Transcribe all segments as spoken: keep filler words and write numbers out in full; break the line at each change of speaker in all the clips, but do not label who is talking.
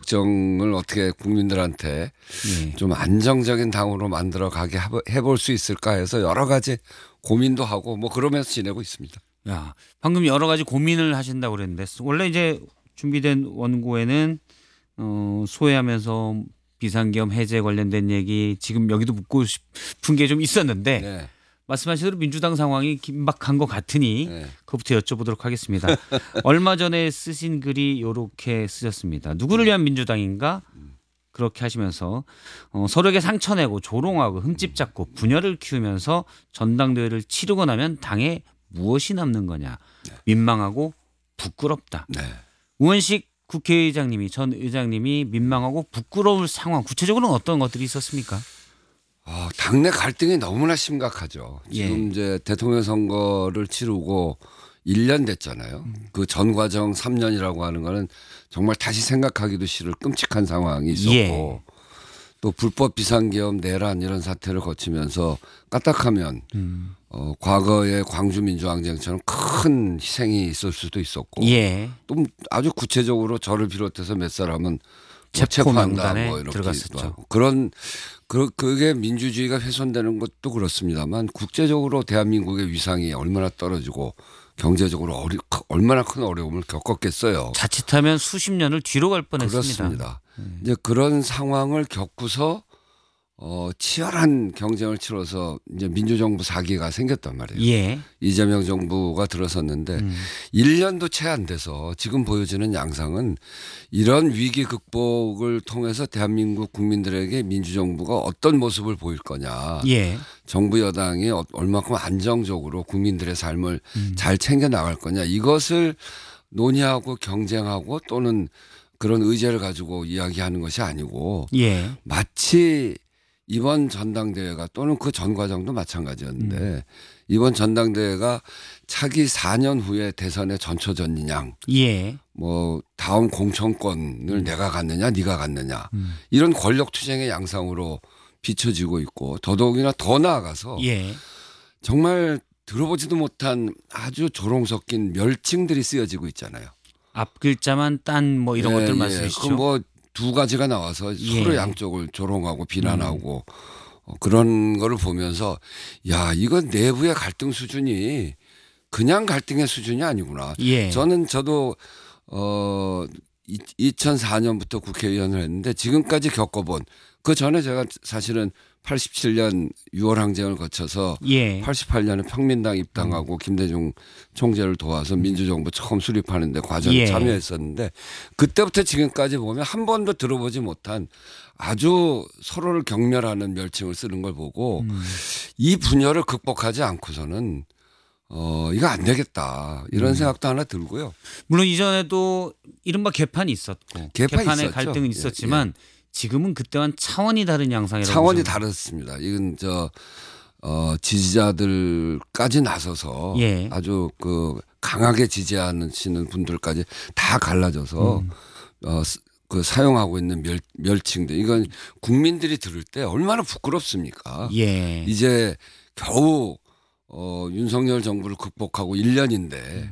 걱정을 어떻게 국민들한테
예.
좀 안정적인 당으로 만들어 가게 해볼 수 있을까 해서 여러 가지 고민도 하고 뭐 그러면서 지내고 있습니다.
야, 방금 여러 가지 고민을 하신다고 그랬는데 원래 이제 준비된 원고에는 어, 소외하면서 비상계엄 해제 관련된 얘기 지금 여기도 묻고 싶은 게 좀 있었는데
네.
말씀하신 대로 민주당 상황이 긴박한 것 같으니
네.
그것부터 여쭤보도록 하겠습니다. 얼마 전에 쓰신 글이 이렇게 쓰셨습니다. 누구를 위한 민주당인가? 그렇게 하시면서 어, 서로에게 상처내고 조롱하고 흠집 잡고 분열을 키우면서 전당대회를 치르고 나면 당에 무엇이 남는 거냐. 민망하고 부끄럽다.
네.
우원식 국회의장님이 전 의장님이 민망하고 부끄러울 상황 구체적으로는 어떤 것들이 있었습니까?
어, 당내 갈등이 너무나 심각하죠. 지금
예.
이제 대통령 선거를 치르고 일 년 됐잖아요.
음.
그 전 과정 삼 년이라고 하는 거는 정말 다시 생각하기도 싫을 끔찍한 상황이 있었고
예.
또 불법 비상계엄 내란 이런 사태를 거치면서 까딱하면
음.
어, 과거의 광주 민주항쟁처럼 큰 희생이 있을 수도 있었고
예.
또 아주 구체적으로 저를 비롯해서 몇 사람은 뭐
체포
체포한다
명단에
뭐 이렇게
들어갔었죠.
하고. 그런 그 그게 민주주의가 훼손되는 것도 그렇습니다만 국제적으로 대한민국의 위상이 얼마나 떨어지고 경제적으로 어리, 얼마나 큰 어려움을 겪었겠어요.
자칫하면 수십 년을 뒤로 갈 뻔했습니다.
그렇습니다. 이제 그런 상황을 겪고서 어, 치열한 경쟁을 치러서 이제 민주정부 사 기가 생겼단 말이에요.
예.
이재명 정부가 들어섰는데
음.
일 년도 채 안 돼서 지금 보여지는 양상은 이런 위기 극복을 통해서 대한민국 국민들에게 민주정부가 어떤 모습을 보일 거냐.
예.
정부 여당이 얼마큼 안정적으로 국민들의 삶을
음.
잘 챙겨 나갈 거냐. 이것을 논의하고 경쟁하고 또는 그런 의제를 가지고 이야기하는 것이 아니고
예.
마치 이번 전당대회가 또는 그 전 과정도 마찬가지였는데
음.
이번 전당대회가 차기 사 년 후에 대선의 전초전이냐
예.
뭐 다음 공천권을
음.
내가 갖느냐 네가 갖느냐
음.
이런 권력 투쟁의 양상으로 비춰지고 있고 더더욱이나 더 나아가서
예.
정말 들어보지도 못한 아주 조롱 섞인 멸칭들이 쓰여지고 있잖아요.
앞 글자만 딴 뭐 이런
예,
것들
예.
말씀이시죠?
그 뭐 두 가지가 나와서
예.
서로 양쪽을 조롱하고 비난하고
음.
어, 그런 거를 보면서 야 이건 내부의 갈등 수준이 그냥 갈등의 수준이 아니구나.
예.
저는 저도 어 이천사 년부터 국회의원을 했는데 지금까지 겪어본 그 전에 제가 사실은 팔십칠 년 유월 항쟁을 거쳐서
예.
팔십팔 년에 평민당 입당하고
음.
김대중 총재를 도와서 민주정부 처음 수립하는데 과정에
예.
참여했었는데 그때부터 지금까지 보면 한 번도 들어보지 못한 아주 서로를 경멸하는 멸칭을 쓰는 걸 보고
음.
이 분열을 극복하지 않고서는 어 이거 안 되겠다 이런
음.
생각도 하나 들고요.
물론 이전에도 이른바 개판이 있었고
개판이
개판의
있었죠.
갈등은
예,
있었지만 지금은 그때와는 차원이 다른 양상이라고
차원이
보시면-
다릅니다. 이건 저 어, 지지자들까지 나서서
예.
아주 그 강하게 지지하는 분들까지 다 갈라져서
음.
어, 그 사용하고 있는 멸, 멸칭들 이건 국민들이 들을 때 얼마나 부끄럽습니까?
예.
이제 겨우 어, 윤석열 정부를 극복하고 일 년인데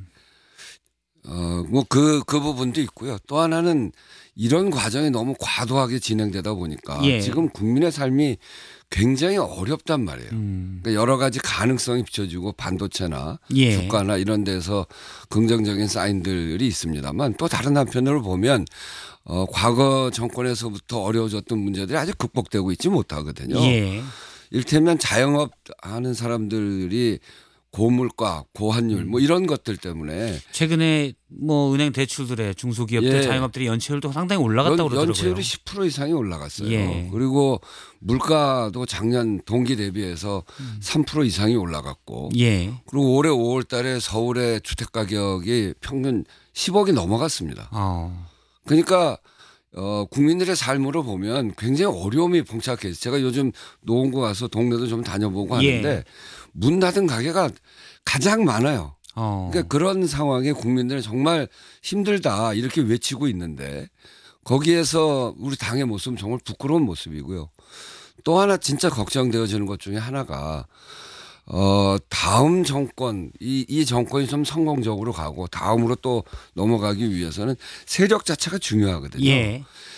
어, 뭐 그, 그 부분도 있고요. 또 하나는 이런 과정이 너무 과도하게 진행되다 보니까
예.
지금 국민의 삶이 굉장히 어렵단 말이에요.
음.
그러니까 여러 가지 가능성이 비춰지고 반도체나
예.
주가나 이런 데서 긍정적인 사인들이 있습니다만 또 다른 한편으로 보면 어, 과거 정권에서부터 어려워졌던 문제들이 아직 극복되고 있지 못하거든요.
예.
일테면 자영업 하는 사람들이 고물가, 고환율 뭐 이런 것들 때문에
최근에 뭐 은행 대출들의 중소기업들
예.
자영업들이 연체율도 상당히 올라갔다고
연,
그러더라고요.
연체율이 십 퍼센트 이상이 올라갔어요.
예.
그리고 물가도 작년 동기 대비해서
음.
삼 퍼센트 이상이 올라갔고
예.
그리고 올해 오월 달에 서울의 주택 가격이 평균 십억이 넘어갔습니다.
어.
그러니까 어, 국민들의 삶으로 보면 굉장히 어려움이 봉착해요. 제가 요즘 노원구 가서 동네도 좀 다녀보고
예.
하는데 문 닫은 가게가 가장 많아요.
어.
그러니까 그런 상황에 국민들은 정말 힘들다 이렇게 외치고 있는데 거기에서 우리 당의 모습은 정말 부끄러운 모습이고요. 또 하나 진짜 걱정되어지는 것 중에 하나가 어, 다음 정권, 이, 이 정권이 좀 성공적으로 가고 다음으로 또 넘어가기 위해서는 세력 자체가 중요하거든요.
예.